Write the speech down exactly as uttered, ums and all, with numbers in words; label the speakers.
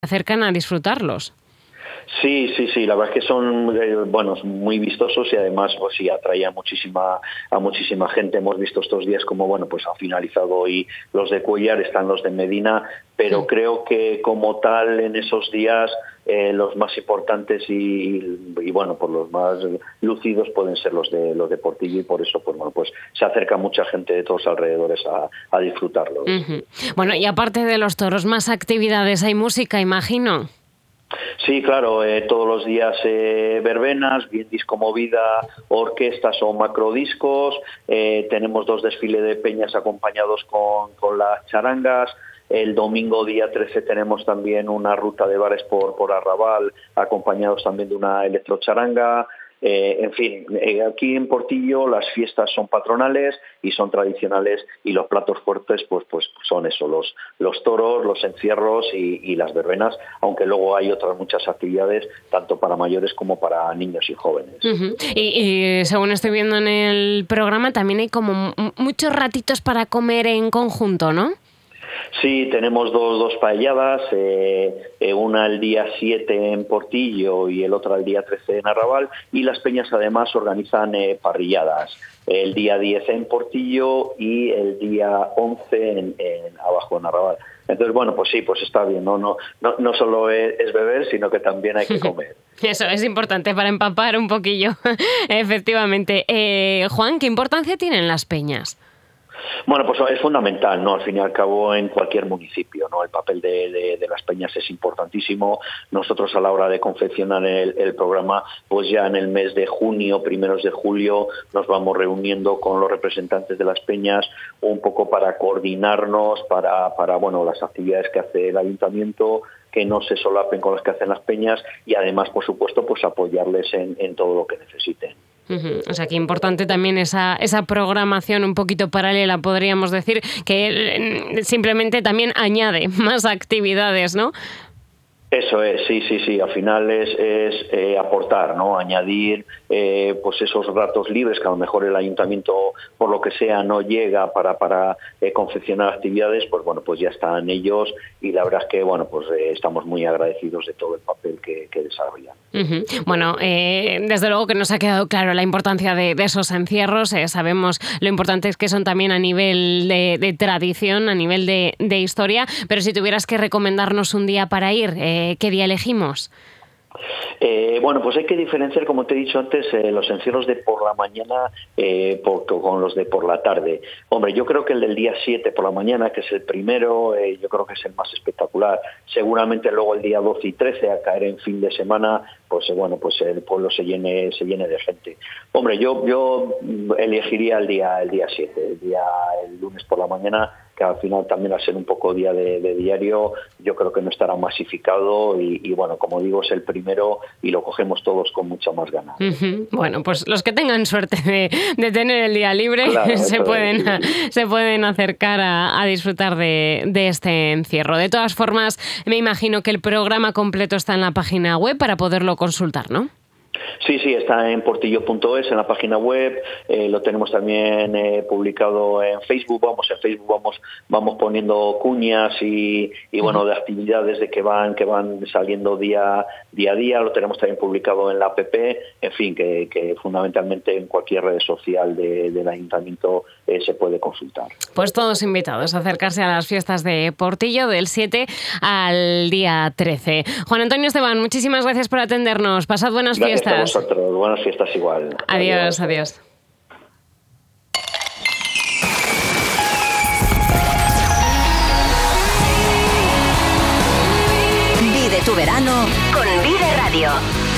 Speaker 1: acercan a disfrutarlos.
Speaker 2: Sí, sí, sí, la verdad es que son eh, bueno, muy vistosos y además pues sí atrae a muchísima a muchísima gente. Hemos visto estos días como bueno, pues han finalizado hoy los de Cuéllar, están los de Medina, pero sí. Creo que como tal en esos días eh, los más importantes y, y bueno, pues los más lucidos pueden ser los de los de Portillo y por eso pues bueno, pues se acerca mucha gente de todos alrededores a, a disfrutarlos.
Speaker 1: Uh-huh. Bueno, y aparte de los toros, más actividades, hay música, imagino.
Speaker 2: Sí, claro, eh, todos los días eh, verbenas, bien disco movida, orquestas o macrodiscos, eh, tenemos dos desfiles de peñas acompañados con, con las charangas, el domingo día trece tenemos también una ruta de bares por, por Arrabal, acompañados también de una electrocharanga. Eh, en fin, eh, aquí en Portillo las fiestas son patronales y son tradicionales y los platos fuertes pues pues son eso, los, los toros, los encierros y, y las verbenas, aunque luego hay otras muchas actividades tanto para mayores como para niños y jóvenes.
Speaker 1: Uh-huh. y, y según estoy viendo en el programa también hay como m- muchos ratitos para comer en conjunto, ¿no?
Speaker 2: Sí, tenemos dos, dos paelladas, eh, eh, una el día siete en Portillo y el otro el día trece en Arrabal, y las peñas además organizan eh, parrilladas, el día diez en Portillo y el día once en, en abajo en Arrabal. Entonces, bueno, pues sí, pues está bien, no no no, no solo es, es beber, sino que también hay que comer.
Speaker 1: Eso es importante para empapar un poquillo, efectivamente. Eh, Juan, ¿qué importancia tienen las peñas?
Speaker 2: Bueno, pues es fundamental, ¿no? Al fin y al cabo en cualquier municipio, ¿no? El papel de, de, de las peñas es importantísimo. Nosotros a la hora de confeccionar el, el programa, pues ya en el mes de junio, primeros de julio, nos vamos reuniendo con los representantes de las peñas un poco para coordinarnos, para, para bueno, las actividades que hace el ayuntamiento, que no se solapen con las que hacen las peñas y además, por supuesto, pues apoyarles en, en todo lo que necesiten.
Speaker 1: Uh-huh. O sea, que importante también esa, esa programación un poquito paralela, podríamos decir, que simplemente también añade más actividades, ¿no?
Speaker 2: Eso es, sí, sí, sí. Al final es, es eh, aportar, ¿no? Añadir eh, pues esos ratos libres que a lo mejor el ayuntamiento, por lo que sea, no llega para para eh, confeccionar actividades, pues bueno, pues ya están ellos y la verdad es que bueno, pues eh, estamos muy agradecidos de todo el papel que, que desarrollan.
Speaker 1: Uh-huh. Bueno, eh, desde luego que nos ha quedado claro la importancia de, de esos encierros. Eh, sabemos lo importantes que son también a nivel de, de tradición, a nivel de, de historia. Pero si tuvieras que recomendarnos un día para ir, eh, ¿qué día elegimos?
Speaker 2: Eh, bueno, pues hay que diferenciar, como te he dicho antes, eh, los encierros de por la mañana eh, por, con los de por la tarde. Hombre, yo creo que el del día siete por la mañana, que es el primero, eh, yo creo que es el más espectacular. Seguramente luego el día doce y trece, a caer en fin de semana, pues eh, bueno, pues el pueblo se llene se llene de gente. Hombre, yo yo elegiría el día el día siete, el día el lunes por la mañana, que al final también al ser un poco día de, de diario, yo creo que no estará masificado y, y bueno, como digo, es el primero y lo cogemos todos con mucha más ganas.
Speaker 1: Uh-huh. Bueno, pues los que tengan suerte de, de tener el día libre claro, se, pueden, es. se pueden acercar a, a disfrutar de, de este encierro. De todas formas, me imagino que el programa completo está en la página web para poderlo consultar, ¿no?
Speaker 2: Sí, sí, está en portillo punto es, en la página web, eh, lo tenemos también eh, publicado en Facebook, vamos, en Facebook vamos vamos poniendo cuñas y, y bueno, de actividades de que van que van saliendo día día a día, lo tenemos también publicado en la app, en fin, que, que fundamentalmente en cualquier red social de, del ayuntamiento eh, se puede consultar.
Speaker 1: Pues todos invitados a acercarse a las fiestas de Portillo del siete al día trece. Juan Antonio Esteban, muchísimas gracias por atendernos, pasad buenas
Speaker 2: Gracias
Speaker 1: fiestas.
Speaker 2: A vosotros. Buenas fiestas igual.
Speaker 1: Adiós, adiós.
Speaker 3: Vive tu verano con Vive Radio.